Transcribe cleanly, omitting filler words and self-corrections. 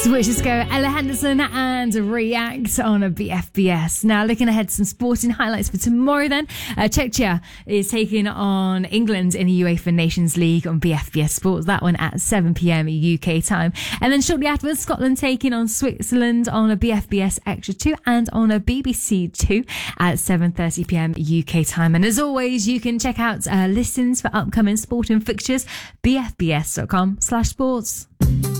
Switches go Ella Henderson and React on a BFBS. Now looking ahead to some sporting highlights for tomorrow then. Czechia is taking on England in the UEFA Nations League on BFBS Sports. That one at 7pm UK time. And then shortly afterwards, Scotland taking on Switzerland on a BFBS Extra 2 and on a BBC 2 at 7:30pm UK time. And as always, you can check out listings for upcoming sporting fixtures, bfbs.com/sports.